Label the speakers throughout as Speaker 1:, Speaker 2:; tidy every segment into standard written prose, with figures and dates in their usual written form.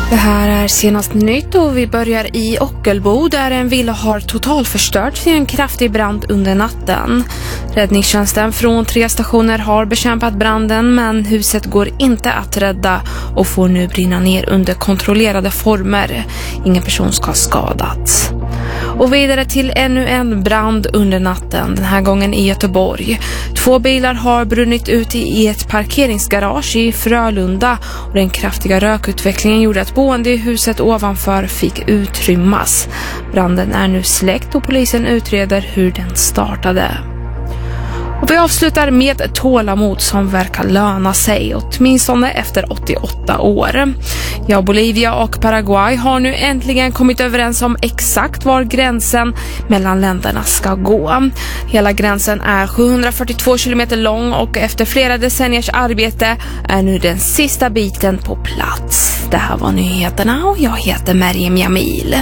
Speaker 1: Det här är senast nytt och vi börjar i Ockelbo där en villa har totalförstörts i en kraftig brand under natten. Räddningstjänsten från 3 stationer har bekämpat branden men huset går inte att rädda och får nu brinna ner under kontrollerade former. Ingen person ska ha skadats. Och vidare till ännu en brand under natten, den här gången i Göteborg. 2 bilar har brunnit ut i ett parkeringsgarage i Frölunda och den kraftiga rökutvecklingen gjorde att boende i huset ovanför fick utrymmas. Branden är nu släckt och polisen utreder hur den startade. Och vi avslutar med tålamod som verkar löna sig, åtminstone efter 88 år. Ja, Bolivia och Paraguay har nu äntligen kommit överens om exakt var gränsen mellan länderna ska gå. Hela gränsen är 742 kilometer lång och efter flera decenniers arbete är nu den sista biten på plats. Det här var nyheterna och jag heter Meriem Jamil.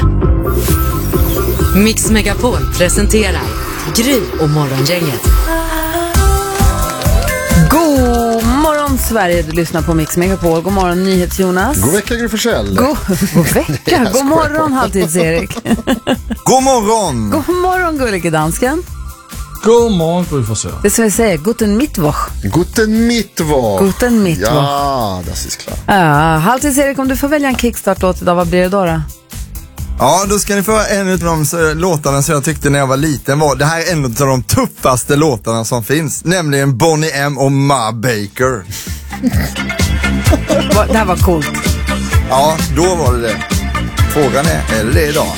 Speaker 2: Mix Megapol presenterar Gry och morgongänget.
Speaker 3: God morgon Sverige, du lyssnar på Mix Megapol. God morgon Nyhets-Jonas.
Speaker 4: God vecka Gry Forssell.
Speaker 3: God vecka, god morgon Halvtids-Erik.
Speaker 4: God morgon.
Speaker 3: God morgon Gullige Dansken.
Speaker 5: God morgon Gry Forssell.
Speaker 3: Det ska vi säga, guten Mittwoch.
Speaker 4: Guten Mittwoch.
Speaker 3: Guten Mittwoch.
Speaker 4: Ja, das ist klar.
Speaker 3: Halvtids-Erik, om du får välja en kickstart-låt idag, vad blir det då?
Speaker 6: Ja, då ska ni få en av de låtarna som jag tyckte när jag var liten det här är en av de tuffaste låtarna som finns, nämligen Boney M och Ma Baker.
Speaker 3: Det här var coolt.
Speaker 6: Ja, då var det. Frågan är det idag?